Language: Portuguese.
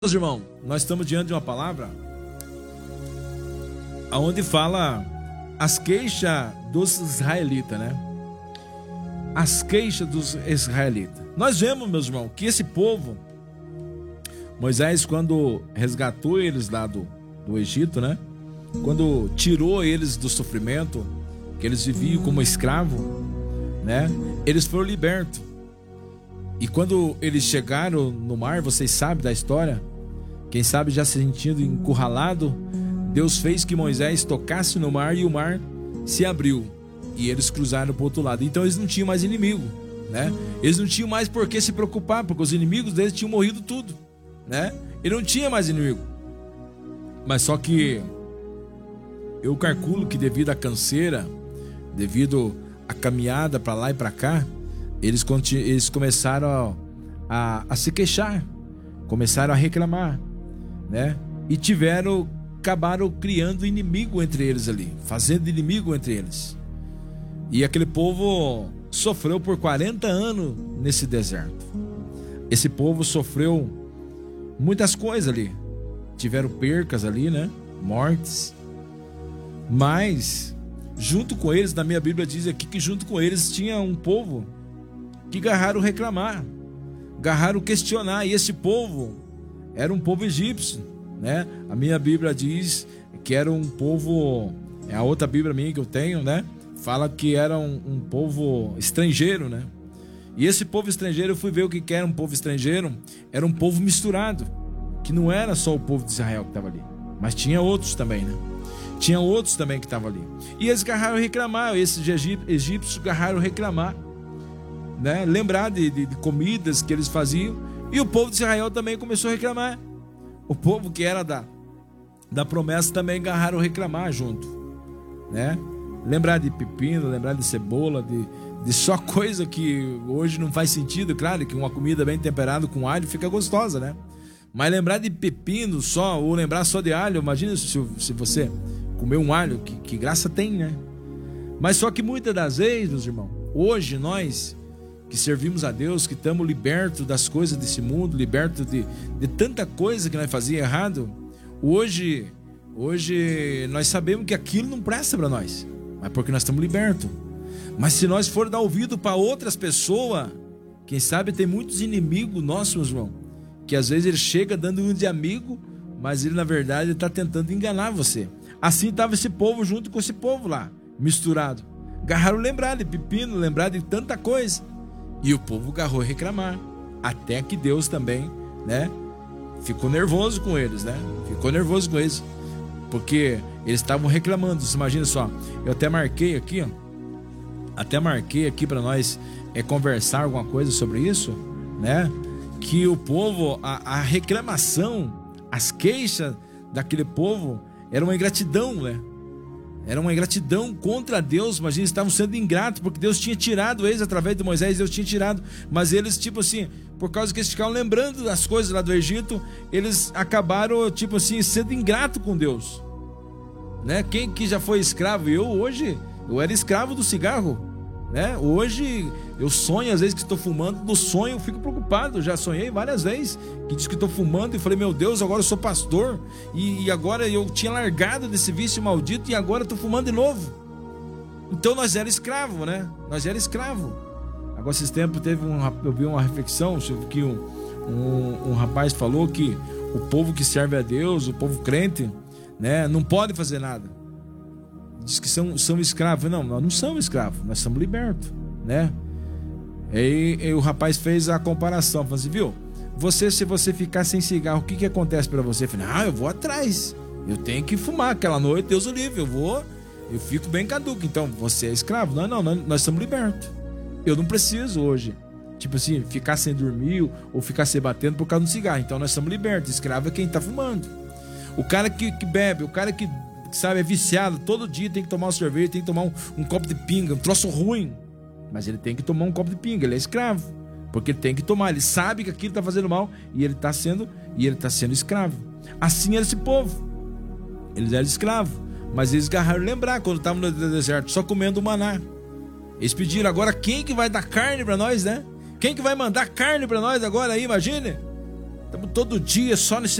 Meus irmãos, nós estamos diante de uma palavra onde fala as queixas dos israelitas, né? As queixas dos israelitas. Nós vemos, meus irmãos, que esse povo, Moisés, quando resgatou eles lá do Egito, né? Quando tirou eles do sofrimento, que eles viviam como escravo, né? Eles foram libertos. E quando eles chegaram no mar, vocês sabem da história, quem sabe já se sentindo encurralado, Deus fez que Moisés tocasse no mar e o mar se abriu. E eles cruzaram para o outro lado. Então eles não tinham mais inimigo, né? Eles não tinham mais por que se preocupar, porque os inimigos deles tinham morrido tudo, né? Ele não tinha mais inimigo. Mas só que eu calculo que devido à canseira, devido à caminhada para lá e para cá, eles começaram a se queixar, começaram a reclamar, né? E acabaram criando inimigo entre eles ali, fazendo inimigo entre eles. E aquele povo sofreu por 40 anos nesse deserto. Esse povo sofreu muitas coisas ali. Tiveram percas ali, né? Mortes. Mas junto com eles, na minha Bíblia diz aqui que junto com eles tinha um povo que garraram reclamar, garraram questionar. E esse povo era um povo egípcio, né? A minha Bíblia diz que era um povo, é a outra Bíblia minha que eu tenho, né? Fala que era um povo estrangeiro, né? E esse povo estrangeiro, eu fui ver o que era um povo estrangeiro. Era um povo misturado, que não era só o povo de Israel que estava ali, mas tinha outros também, né? Tinha outros também que estavam ali. E eles garraram reclamar, esses egípcios garraram reclamar, né? Lembrar de comidas que eles faziam. E o povo de Israel também começou a reclamar. O povo que era da promessa também garraram reclamar junto, né? Lembrar de pepino, lembrar de cebola, de só coisa que hoje não faz sentido. Claro que uma comida bem temperada com alho fica gostosa, né? Mas lembrar de pepino só, ou lembrar só de alho, imagina se você comer um alho, que graça tem, né? Mas só que muitas das vezes, meus irmãos, hoje nós que servimos a Deus, que estamos libertos das coisas desse mundo, libertos de tanta coisa que nós fazíamos errado, hoje nós sabemos que aquilo não presta para nós, mas porque nós estamos libertos. Mas se nós for dar ouvido para outras pessoas, quem sabe tem muitos inimigos nossos, meus irmãos, que às vezes ele chega dando um de amigo, mas ele na verdade está tentando enganar você. Assim estava esse povo junto com esse povo lá, misturado. Garraram lembrar de pepino, lembrar de tanta coisa. E o povo garrou reclamar, até que Deus também, né, ficou nervoso com eles, né? Ficou nervoso com eles, porque eles estavam reclamando. Você imagina só, eu até marquei aqui, para nós conversar alguma coisa sobre isso, né? Que o povo, a reclamação, as queixas daquele povo era uma ingratidão, né? Era uma ingratidão contra Deus. Imagina, eles estavam sendo ingratos, porque Deus tinha tirado eles através de Moisés, Deus tinha tirado, mas eles, tipo assim, por causa que eles ficavam lembrando das coisas lá do Egito, eles acabaram, tipo assim, sendo ingrato com Deus, né? Quem que já foi escravo? Eu era escravo do cigarro, né? Hoje eu sonho, às vezes que estou fumando, do sonho eu fico preocupado. Já sonhei várias vezes que diz que estou fumando e falei, meu Deus, agora eu sou pastor e agora eu tinha largado desse vício maldito e agora estou fumando de novo. Então nós era escravo, né? Nós era escravo. Agora esses tempos eu vi uma reflexão que um rapaz falou que o povo que serve a Deus, o povo crente, né, não pode fazer nada. Diz que são escravos. Não, nós não somos escravos, nós somos libertos, né? E o rapaz fez a comparação, falou assim, viu? Se você ficar sem cigarro, o que acontece para você? Eu falei, eu vou atrás, eu tenho que fumar aquela noite, Deus o livre, eu fico bem caduco. Então, você é escravo? Não, nós somos libertos. Eu não preciso hoje, tipo assim, ficar sem dormir ou ficar se batendo por causa do cigarro. Então, nós somos libertos. Escravo é quem tá fumando. O cara que bebe, o cara que sabe, é viciado, todo dia tem que tomar uma cerveja, tem que tomar um copo de pinga, um troço ruim, mas ele tem que tomar um copo de pinga, ele é escravo, porque ele tem que tomar, ele sabe que aquilo está fazendo mal e ele está sendo escravo. Assim era esse povo, eles eram escravos, mas eles garraram lembrar quando estavam no deserto, só comendo maná. Eles pediram, agora quem que vai dar carne para nós, né? Quem que vai mandar carne para nós agora aí, imagine? Estamos todo dia só nesse